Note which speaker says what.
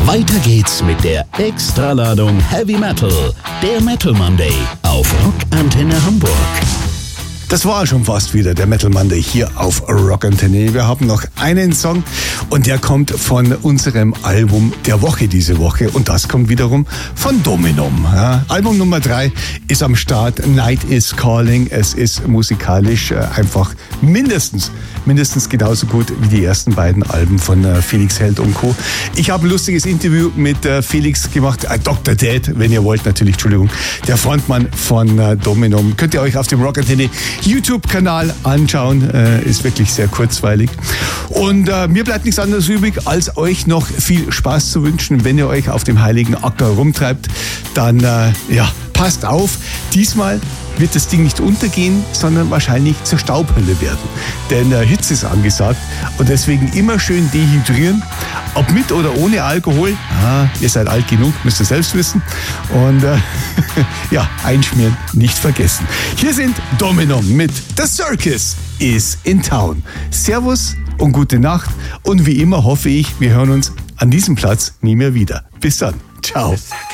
Speaker 1: Weiter geht's mit der Extraladung Heavy Metal, der Metal Monday auf Rockantenne Hamburg.
Speaker 2: Das war schon fast wieder der Metal Monday hier auf Rockantenne. Wir haben noch einen Song und der kommt von unserem Album der Woche diese Woche und das kommt wiederum von Dominum. Ja, Album Nummer 3 ist am Start, Night is Calling. Es ist musikalisch einfach mindestens genauso gut wie die ersten beiden Alben von Felix Held und Co. Ich habe ein lustiges Interview mit Felix gemacht, Dr. Dad, wenn ihr wollt natürlich, Entschuldigung, der Frontmann von Dominum. Könnt ihr euch auf dem Rockantenne YouTube-Kanal anschauen, ist wirklich sehr kurzweilig. Und mir bleibt nichts anderes übrig, als euch noch viel Spaß zu wünschen. Wenn ihr euch auf dem heiligen Acker rumtreibt, dann passt auf, diesmal wird das Ding nicht untergehen, sondern wahrscheinlich zur Staubhölle werden. Denn Hitze ist angesagt und deswegen immer schön dehydrieren, ob mit oder ohne Alkohol. Ihr seid alt genug, müsst ihr selbst wissen. Und einschmieren nicht vergessen. Hier sind Dominum mit The Circus is in Town. Servus und gute Nacht und wie immer hoffe ich, wir hören uns an diesem Platz nie mehr wieder. Bis dann. Ciao.